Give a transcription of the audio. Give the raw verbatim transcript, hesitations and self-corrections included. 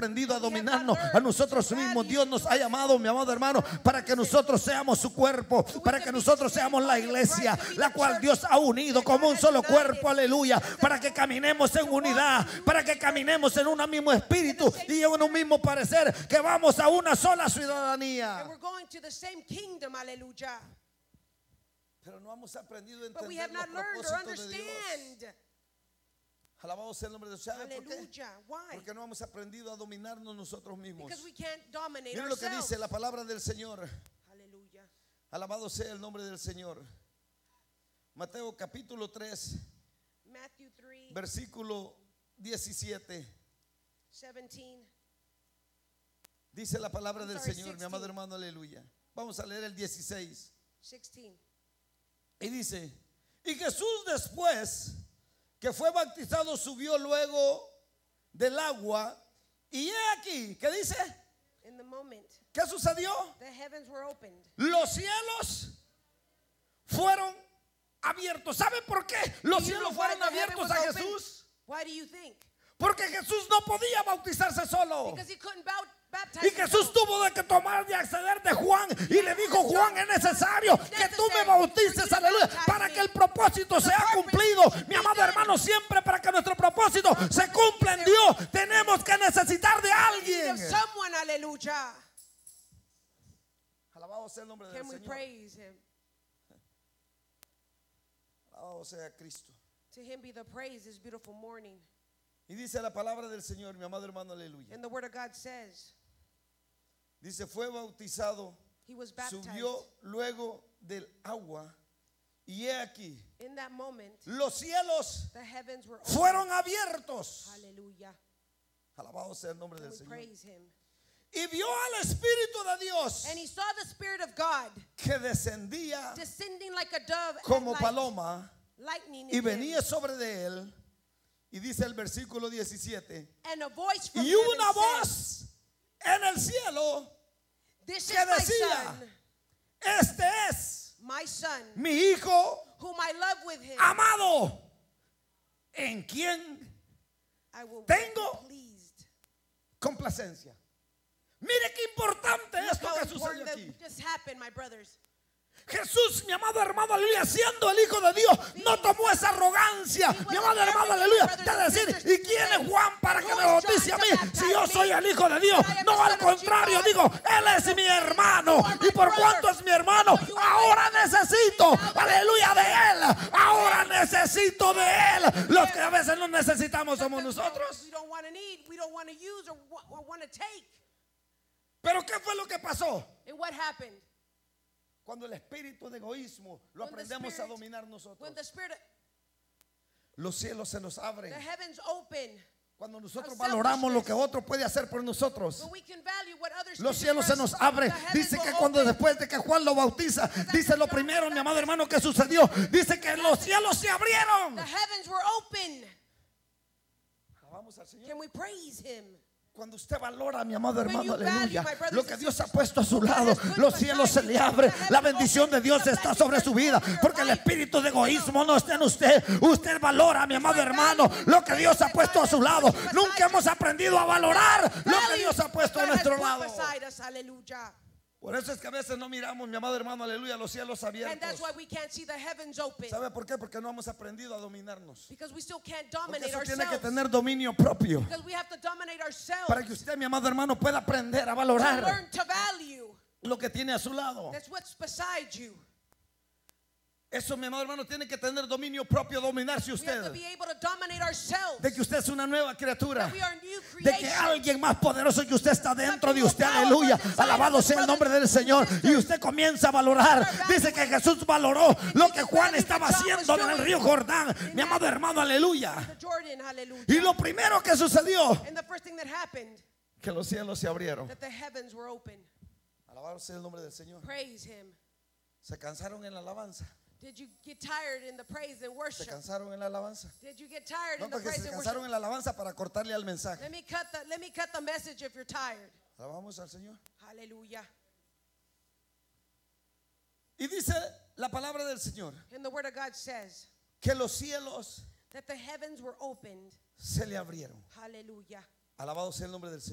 aprendido a dominarnos a nosotros mismos. Dios nos ha llamado, mi amado hermano, para que nosotros seamos su cuerpo, para que nosotros seamos la iglesia, la cual Dios ha unido como un solo cuerpo, aleluya, para que caminemos en unidad, para que caminemos en un mismo espíritu y en un mismo parecer, que vamos a una sola ciudadanía. Pero no hemos aprendido a entender los propósitos de Dios. Alabado sea el nombre de Dios. ¿Sabe por qué? Porque no hemos aprendido a dominarnos nosotros mismos. Miren lo que dice la palabra del Señor. Alabado sea el nombre del Señor. Mateo capítulo tres, versículo diecisiete. Dice la palabra del Señor, mi amado hermano, aleluya. Vamos a leer el dieciséis. Y dice: y Jesús, después que fue bautizado, subió luego del agua. Y he aquí, ¿qué dice? ¿Qué sucedió? Los cielos fueron abiertos. ¿Sabe por qué los cielos fueron abiertos a Jesús? Porque Jesús no podía bautizarse solo. Y Jesús tuvo de que tomar de acceder de Juan. Y le dijo: Juan, es necesario que tú me bautices, aleluya, para que el propósito sea cumplido. Mi amado hermano, siempre para que nuestro propósito se cumpla en Dios, tenemos que necesitar de alguien. Alabado sea el nombre del Señor. Alabado sea Cristo. To him be the praise this beautiful morning. Y dice la palabra del Señor, mi amado hermano, aleluya. And the word of God says, dice: fue bautizado, he was baptized. Subió luego del agua. Y he aquí, in that moment, los cielos the heavens were fueron abiertos. Hallelujah. Alabado sea el nombre Can del we Señor. praise him? Y vio al Espíritu de Dios, And he saw the Spirit of God que descendía descending like a dove como at light, paloma lightning y in venía him. sobre de él. Y dice el versículo diecisiete: And a voice from y heaven una said, voz en el cielo this que is my decía: son, este es my son, mi hijo whom I love with him. amado, en quien I will tengo be pleased. complacencia. Mire qué importante Look esto how que sucede important aquí. that just happened, my brothers. Jesús, mi amado hermano, aleluya, siendo el Hijo de Dios, no tomó esa arrogancia, mi amado hermano, aleluya, de decir: ¿y quién es Juan para que me bautice a mí si yo soy el Hijo de Dios? No, al contrario, digo, Él es mi hermano, y por cuanto es mi hermano, ahora necesito, aleluya, de Él, ahora necesito de Él. Los que a veces no necesitamos somos nosotros. We don't want to need, we don't want to use or want to take. Pero ¿qué fue lo que pasó? And what happened? Cuando el espíritu de egoísmo lo When the aprendemos a spirit- dominar nosotros, When the spirit, los cielos se nos abren. the heavens open. Cuando nosotros of valoramos lo selfishness. que otro puede hacer por nosotros, When we can value what others los can do cielos for se us, nos abren. the heavens Dice will que cuando open. después de que Juan lo bautiza, dice lo primero, mi amado hermano, que sucedió. Dice que los cielos se abrieron. The heavens were open. Alabamos al Señor. Can we praise him? Cuando usted valora, mi amado hermano, you value, aleluya, my brothers lo and que Dios ha sisters, puesto a su what God lado, has put los beside cielos se you, le abren. the heavens La bendición de open, Dios the está blessings sobre are su vida, over your porque el life. espíritu de egoísmo no está en usted. Usted valora, mi amado hermano, lo que Dios ha puesto a su lado. Nunca hemos aprendido a valorar lo que Dios ha puesto a God has nuestro put lado. beside us. Hallelujah. Por eso es que a veces no miramos, mi amado hermano, aleluya, los cielos And that's abiertos. why we can't see the heavens open. ¿Sabe por qué? Porque no hemos aprendido a dominarnos. Because we still can't Porque dominate eso tiene que ourselves. tener dominio propio. Because we have to dominate ourselves. Para que usted, mi amado hermano, pueda aprender a To valorar learn to value. lo que tiene a su lado. That's what's beside you. Eso, mi amado hermano, tiene que tener dominio propio, dominarse We have to usted. be able to dominate ourselves. De que usted es una nueva criatura. That we are new De que creation. alguien más poderoso que usted está dentro de usted, aleluya. Alabado sea el nombre del Señor. Y usted comienza a valorar. Dice que Jesús valoró lo que Juan estaba haciendo en el río Jordán. Mi amado hermano, aleluya. The Jordan, hallelujah. Y lo primero que sucedió, And the first thing that happened, que los cielos se abrieron. that the heavens were open. Alabado sea el nombre del Señor. Praise him. Se cansaron en la alabanza. Did you get tired in the praise and Se worship? cansaron en la alabanza. Did you get tired No, in the porque praise se and cansaron worship? en la alabanza para cortarle al mensaje. Let me cut the let me cut the message if you're tired. Alabamos al Señor. Hallelujah. Y dice la palabra del Señor And the word of God says que los cielos that the heavens were opened. se le abrieron. Hallelujah. Alabado sea el nombre del Señor.